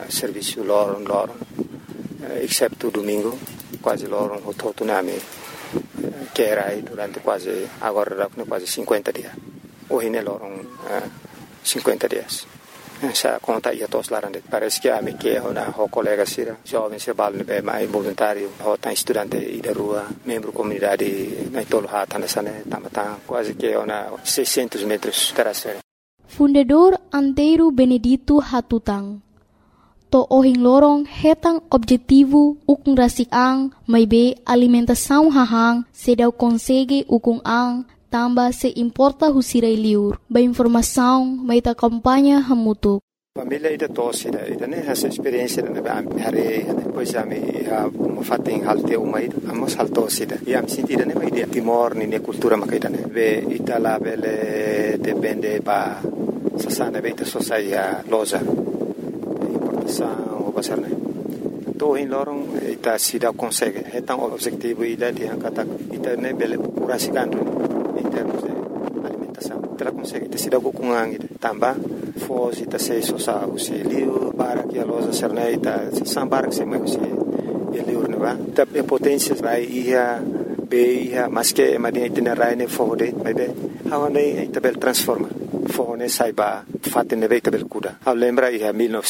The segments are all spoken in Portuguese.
serviço lorong, excepto domingo, quase lorong hotunami kerai durante quase agora quase 50 dias. Hoje ne lorong 50 dias. Essa conta ia todos lá dentro. Parece que a minha que na colega sira jovem se bala no mais voluntário, tá estudante e da rua, membro comunidade na tolo hata nessa né, tá quase que na 600 metros terasfera. Fundador Antero Benedito Hatutang. To ohing lorong hetang objetivo ukung rasik ang may be alimentação hahang sedaw konsege ukung ang tamba se importa husiray liur. Ba informação may ta kampanya hamutuk. Família ida tosse ida né essa experiência da hari depois a me fating halte umai amos haltosse ida e am sentida né mai dia Timor ni cultura makaida né ve itala bele depende ba sasana beta sosaia loza importação o basar né to in lorong ita sida consegue hetang objetivo ida di angkata ita né bele curasikan em termos de alimentação ela consegue te sida kukungang ida tamba foz ita sei sosa usi liu barak ya loza serna ita sambarak se mai usi liu ne va ta potência vai ia be ia maske madia itinerário ne fode vai be hawane ita bel transforma fone saiba fatte ne veta bel kuda a lembra ia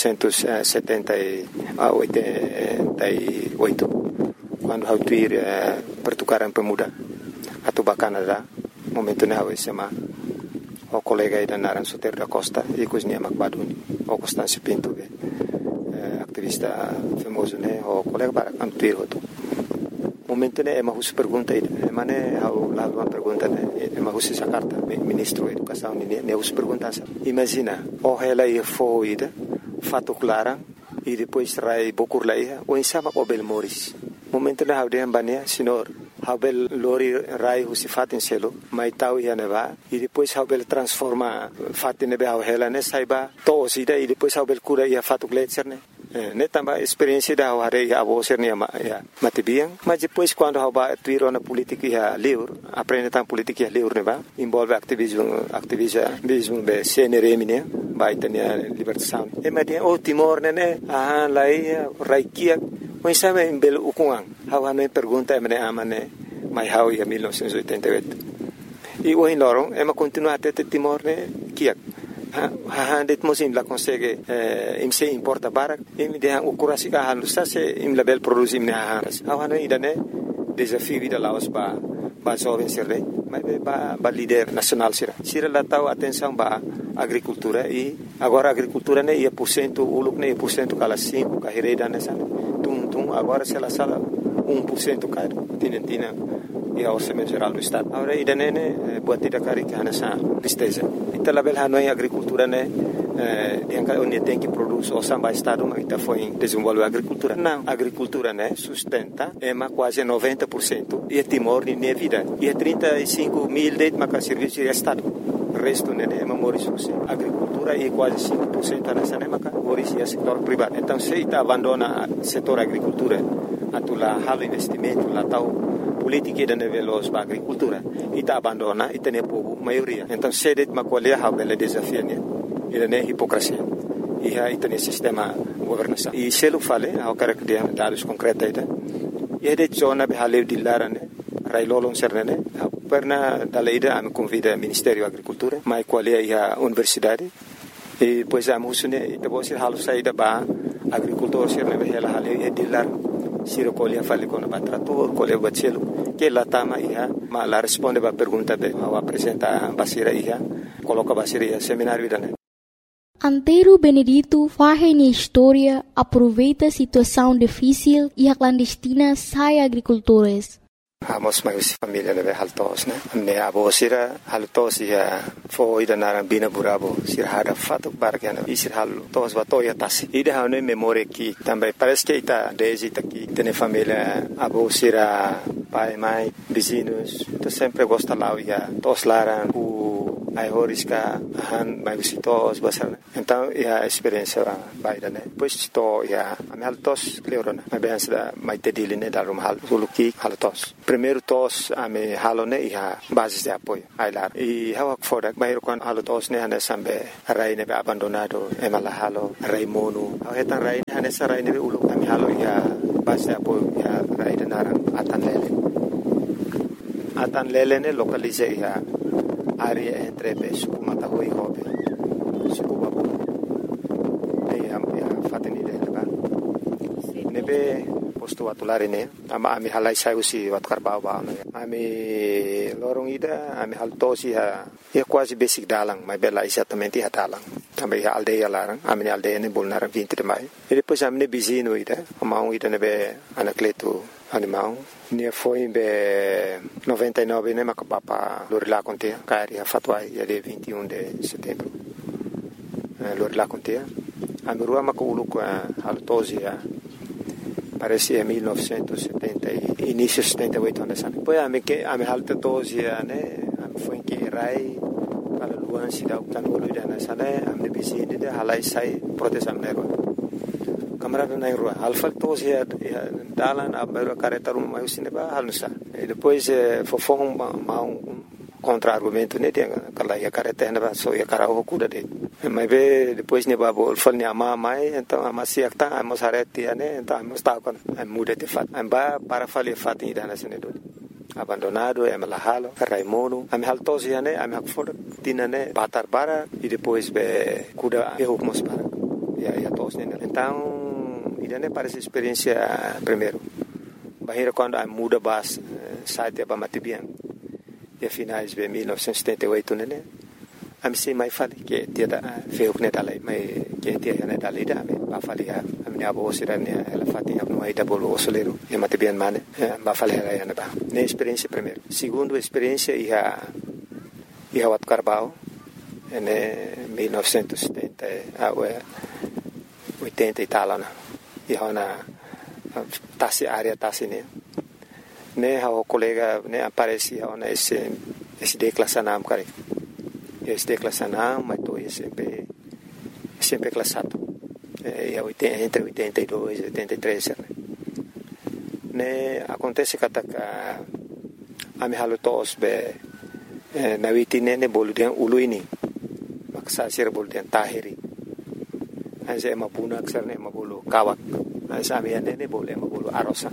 1978 quando hau tuir pertukaran pemuda atau Canada momento ne hau sema o colega ida naran Soter da Costa e cozinha Macbaduni o Constâncio Pinto ativista famoso ne o colega para antuir hoto momento ne ema hus pergunta ida emane hau lá uma pergunta ne ema hus essa carta ministro da educação ne hus pergunta imagina o ela ia foida fato clara e depois rai bokur laia o insama o bel moris momento ne hau de ambania senhor Habel lori rai husi fatin selo mai tau ia neva e depois habel transforma fatin nebe hau hela ne saiba to sida e depois habel cura ia fatu gletser ne tamba experiência da hare ia avoser ne ya matibiang mas depois quando haba tuiro na política ia livre aprende tam política ia livre neva envolve activismo be CNRM ne vai ter libertação e madia o Timor ne lai raikia o insama em belo ukungang hau hane pergunta emane amane mai hau ia 1988 e o in lorong ema continua até Timor ne kiak det mosim la consegue im se importa barak im de o kurasi ka halu sa se im label produzim ne hau hane idane desafio vida laos ba jovem sirre mai ba líder nacional sira la tau atenção ba agricultura e agora agricultura ne ia % uluk ne % kala 5 ka hireda ne san tum agora se la sala 1% caro tinentina e a orçamento geral do estado agora idanene buatida cari que hanasa tristeza itala bel hanoi agricultura ne dianca onde tem que produz o samba estado mas ita foi desenvolver agricultura não agricultura ne sustenta ema quase 90% e Timor ne vida e 35 mil de maca serviço de estado resto ne ema moris agricultura e quase 5% nessa ne maca moris e setor privado então se ita abandona setor agricultura atula hal investimento la tau politica da veloz ba agricultura ita abandona ita ne povo maioria então sedet makolia ha bela desafio ne ida ne hipocrisia e ha ita ne sistema governação e se lo fale ha o cara que de dados concreta ita e de zona be halev dillara ne railolon sernene perna dalla ida am convida Ministério Agricultura mai qualia ia universidade e pois am husune ita bosir halu saida ba agricultor serne be hela halev e dillar siro colia fale con batrator colia bacelo che la tama ia ma la risponde ba pergunta be wa presenta basira ia coloca basira ia seminário idane Antero Benedito faz na história aproveita a situação difícil e a clandestina sai agricultores. Amos mais família ne haltos ne abo sira haltos ia foi da narambina burabo sira hada fato bargana isir haltos batoya tas ida hane memória que também parece que está desde aqui tem família abo sira pai mãe vizinhos então sempre gosta lá ia tos laran o ai horis ka han mai sitos basar. Então ia experiência baida né. Depois to ia ami haltos cleorona. Mai bem da mai tedili né darum hal suluki haltos. Primeiro tos ami halone ia basis de apoio. Ai lar. E hawak foda mai kon haltos né hane sambe rai ne abandonado emala halo rai mono. Hetan rai hane sarai ne ulu ami halo ia basis de apoio ia rai de narang Atan lele ne localize ia área entre suku Matahui Hobe suku babu ne am fateni de ba nebe posto atulare ne ama ami halai sai usi wat karbau ba ami lorong ida ami haltosi ha quase basic dalang mai bela exatamente ha dalang também ha aldeia larang ami aldeia ne bolnar 20 de mai e depois ami ne bizino ida amau ida nebe anacleto animal ne foi be 99 ne makapapa lorila contea cari a fatwai de 21 de setembro lorila contea a rua makulu com haltosia parecia 1970 início 78 anos poi a me haltosia ne foi que rai para luan sida utanulu dana sana am de bizine de halai sai protesam nero kamera na rua alfa tosia dalan a careta uma usine ba halsa e depois fofong mau contra-argumento ne tem aquela ia careta ne ba so ia cara o cuda de mas be depois ne ba bol fal ne ama mai então ama siakta amos areti ne então amos ta con muda de fat amba para fali fat ida na sene do abandonado e malahalo raimono am haltosia ne am hakfor tinane batar para e depois be cuda e hukmos para ia tos ne então idane parece experiência primeiro bahira quando a muda bas site ba matibian e finais de 1978 né am sei mai fali que dia da feu ne dalai mai que dia ne dalai da ba fali a minha avó sira ne ela fatia no aí da bolo osolero e matibian mane ba fali era ne ba ne experiência primeiro segundo experiência ia wat Carbau ne 1970 a 80 e tal e hona tassi área tassi ne ha o colega ne aparece hona esse declassanam kare esse declassanam mas to sempre classato e entre 82 e 83 ne acontece que a me halo tos be na witine ne boludian uluini maksa sir boludian tahiri anse mapuna aksar ne mabulu kawak ansa mi ne bole mabulu arosa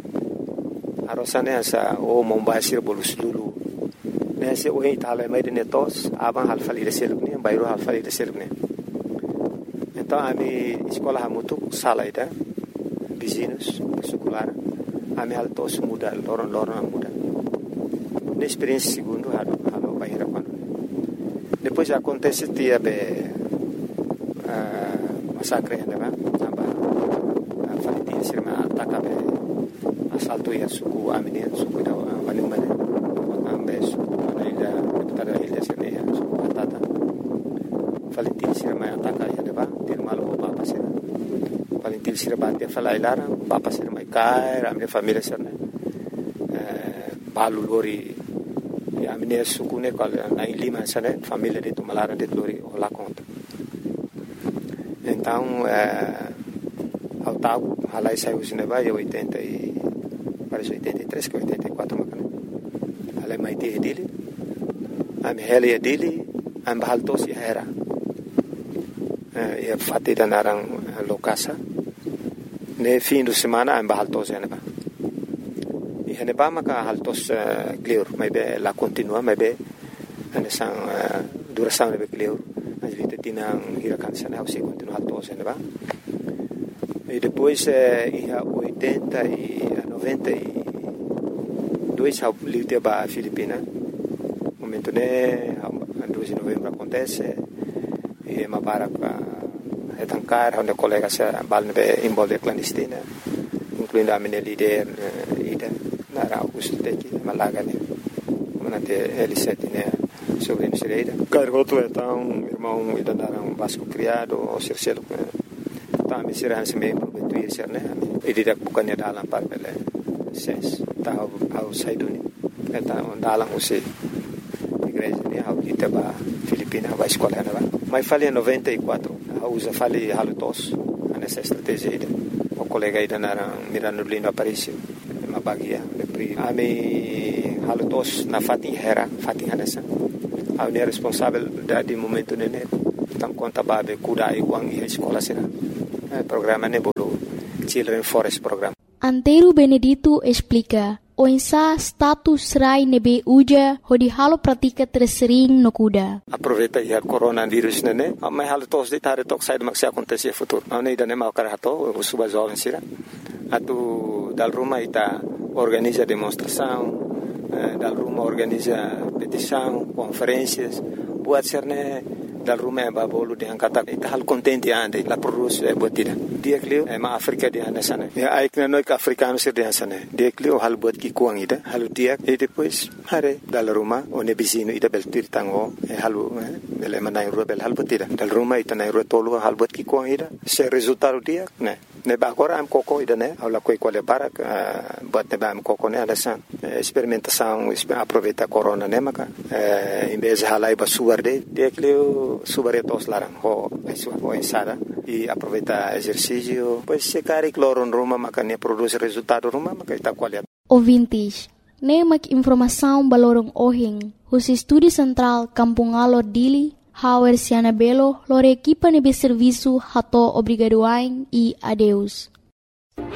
ne ansa o mombasir bolu sulu ne se o itala mai ne tos aban halfali de selubne bayro halfali de selubne então a mi escola hamutu sala ida business secular a mi altos muda loron muda ne experiência segundo halo bayra quando depois acontece dia be massacre ne ba amba faliti sirma ataka be assalto ya suku amine suku da wani mane ambe suku ida tada ida sirne ya suku atata faliti sirma ataka ya ne ba tirmalo bapa sir faliti sirma te falailara bapa sir mai kai amne família sirne balu lori ya amine suku ne kal na lima sane família de tumalara de lori ola conta então ao tago halai saiu cinema e 80 e parece 83 que 84 macana halai mai te dele am hele dele am haltos e era e fatti da narang lokasa ne fim de semana am haltos e neba e neba maka haltos clear mai be la continua mai be ane sang duração ne be clear mas vita tinang hirakan sana se continua haltos e neba e depois ia 80 e 92 ao livre ba Filipina momento ne 12 de novembro acontece e uma barca etancar onde colega se balne involve clandestina incluindo a minha líder ida na Augusto Teki Malaga ne manate L7 ne sobre Misereira cargoto então irmão ida naram Vasco criado o Circelo também será se membro do Twitter né e didak bukannya dalam parpele ses tahu au saiduni eta dalam usi igreja, né? Ita ba Filipina, ba escola, né? Mas falei em 94, usa falei halutos, nessa estratégia aí. O colega aí da Miranda Blino apareceu, uma bagia, ami halutos na Fatin Hera, Fatin Hanessa. A minha responsabilidade no momento né, então conta babe kuda iguang a escola sina. Programa ne bolo Children Forest Program. Antero Benedito explica, o insa status rai nebe uja hodi halo pratika tersering no kuda. Aproveita ya coronavírus né, mas halo tos de tare tok sai maksi acontecer futuro. Não nem dane mau karato, o suba jovem sira. Atu dal rumah ita organiza demonstração, dal rumah organiza petição, conferências, buat serne dal rumah babolo de angkata ita hal contente ande la produz botida. Dia klio ma Afrika de anasana. Ya aikna noi ka africano sir de anasana. Dia klio hal bot ki kuang ida, hal dia e depois hare dal rumah one bisino ida bel tirtango halu bel manai rubel hal botida. Dal rumah ita nai rotolo hal bot ki kuang ida. Se resultado dia ne ba agora am coco ida né aula coi quale para bot ne ba am coco né alasan experimentação aproveita corona né maka em vez de halai ba suarde dia klio subaretos larang ho ensada e aproveita exercício pois se cari cloro ruma maka ne produz resultado ruma maka ita qualidade. Ouvintes, nemak informação balorong ohing, os estúdio central Kampung Alor Dili, Hauer Siana Belo, lor equipa nebe serviço hato obrigadoain e adeus.